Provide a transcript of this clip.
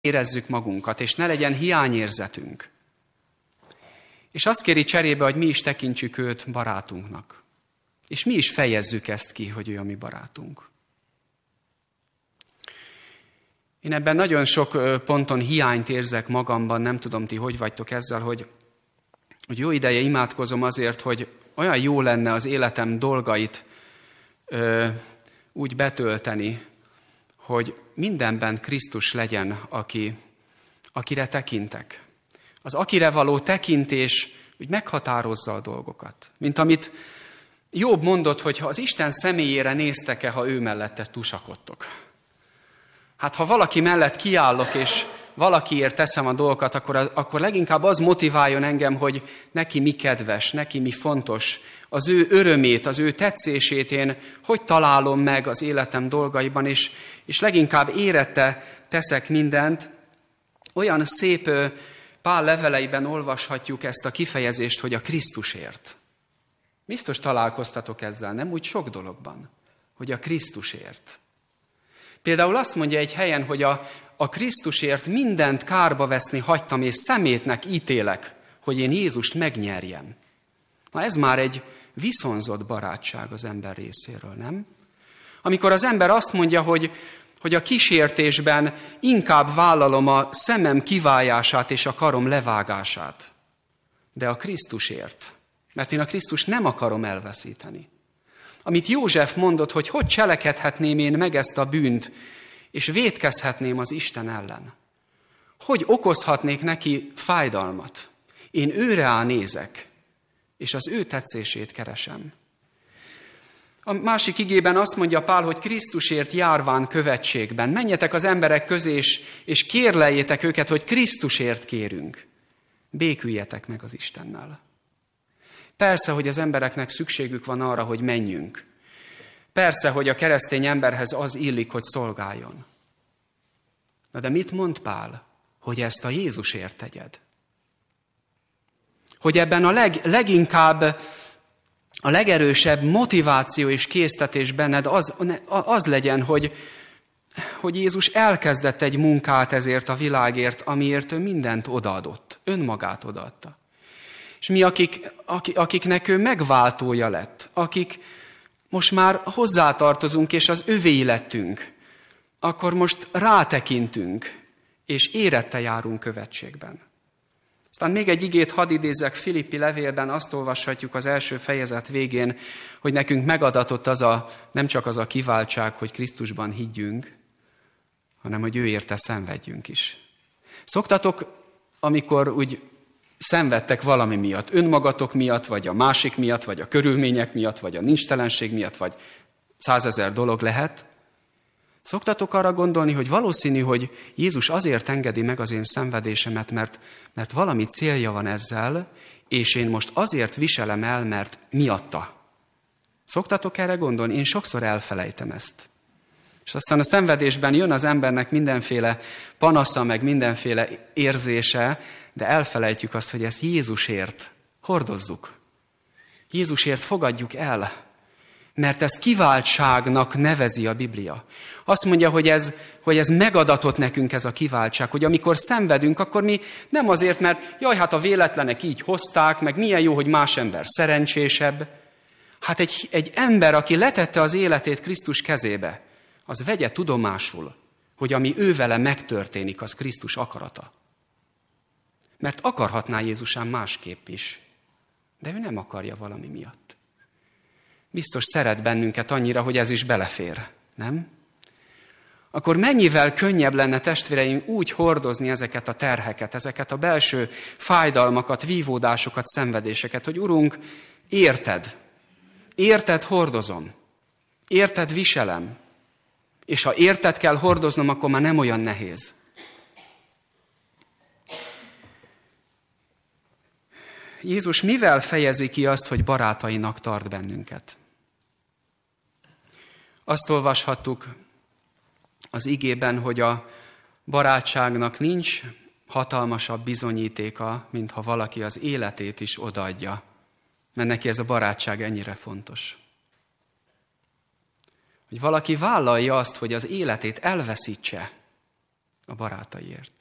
érezzük magunkat, és ne legyen hiányérzetünk. És azt kéri cserébe, hogy mi is tekintsük őt barátunknak. És mi is fejezzük ezt ki, hogy ő a mi barátunk. Én ebben nagyon sok ponton hiányt érzek magamban, nem tudom, ti hogy vagytok ezzel, hogy jó ideje imádkozom azért, hogy olyan jó lenne az életem dolgait úgy betölteni, hogy mindenben Krisztus legyen, akire tekintek. Az akire való tekintés úgy meghatározza a dolgokat. Mint amit Jobb mondott, hogy ha az Isten személyére néztek-e, ha ő mellette tusakodtok. Hát ha valaki mellett kiállok, és valakiért teszem a dolgokat, akkor leginkább az motiváljon engem, hogy neki mi kedves, neki mi fontos, az ő örömét, az ő tetszését én hogy találom meg az életem dolgaiban, és leginkább érette teszek mindent. Olyan szép Pál leveleiben olvashatjuk ezt a kifejezést, hogy a Krisztusért. Biztos találkoztatok ezzel, nem úgy sok dologban, hogy a Krisztusért. Például azt mondja egy helyen, hogy a Krisztusért mindent kárba veszni hagytam, és szemétnek ítélek, hogy én Jézust megnyerjem. Na ez már egy viszonzott barátság az ember részéről, nem? Amikor az ember azt mondja, hogy a kísértésben inkább vállalom a szemem kivájását és a karom levágását, de a Krisztusért, mert én a Krisztust nem akarom elveszíteni. Amit József mondott, hogy cselekedhetném én meg ezt a bűnt, és vétkezhetném az Isten ellen. Hogy okozhatnék neki fájdalmat? Én őre nézek, és az ő tetszését keresem. A másik igében azt mondja Pál, hogy Krisztusért járván követségben. Menjetek az emberek közé, és kérleljétek őket, hogy Krisztusért kérünk. Béküljetek meg az Istennel. Persze, hogy az embereknek szükségük van arra, hogy menjünk. Persze, hogy a keresztény emberhez az illik, hogy szolgáljon. Na de mit mond Pál? Hogy ezt a Jézusért tegyed. Hogy ebben a leginkább, a legerősebb motiváció és késztetés benned az legyen, hogy Jézus elkezdett egy munkát ezért a világért, amiért ő mindent odaadott, önmagát odaadta. És mi, akiknek ő megváltója lett, akik most már hozzátartozunk, és az övéi lettünk, akkor most rátekintünk, és érette járunk követségben. Aztán még egy igét hadd idézzek, Filippi levélben azt olvashatjuk az első fejezet végén, hogy nekünk megadatott nem csak az a kiváltság, hogy Krisztusban higgyünk, hanem hogy ő érte szenvedjünk is. Szoktatok, amikor úgy szenvedtek valami miatt, önmagatok miatt, vagy a másik miatt, vagy a körülmények miatt, vagy a nincstelenség miatt, vagy 100 000 dolog lehet. Szoktatok arra gondolni, hogy valószínű, hogy Jézus azért engedi meg az én szenvedésemet, mert valami célja van ezzel, és én most azért viselem el, mert miatta. Szoktatok erre gondolni? Én sokszor elfelejtem ezt. És aztán a szenvedésben jön az embernek mindenféle panasza, meg mindenféle érzése, de elfelejtjük azt, hogy ezt Jézusért hordozzuk. Jézusért fogadjuk el, mert ezt kiváltságnak nevezi a Biblia. Azt mondja, hogy ez megadatott nekünk ez a kiváltság, hogy amikor szenvedünk, akkor mi nem azért, mert jaj, hát a véletlenek így hozták, meg milyen jó, hogy más ember szerencsésebb. Hát egy ember, aki letette az életét Krisztus kezébe, az vegye tudomásul, hogy ami ővele megtörténik, az Krisztus akarata. Mert akarhatná Jézusán másképp is, de ő nem akarja valami miatt. Biztos szeret bennünket annyira, hogy ez is belefér, nem? Akkor mennyivel könnyebb lenne, testvéreim, úgy hordozni ezeket a terheket, ezeket a belső fájdalmakat, vívódásokat, szenvedéseket, hogy Urunk, érted hordozom, érted viselem, és ha érted kell hordoznom, akkor már nem olyan nehéz. Jézus mivel fejezi ki azt, hogy barátainak tart bennünket? Azt olvashattuk az igében, hogy a barátságnak nincs hatalmasabb bizonyítéka, mint ha valaki az életét is odaadja. Mert neki ez a barátság ennyire fontos. Hogy valaki vállalja azt, hogy az életét elveszítse, a barátaiért.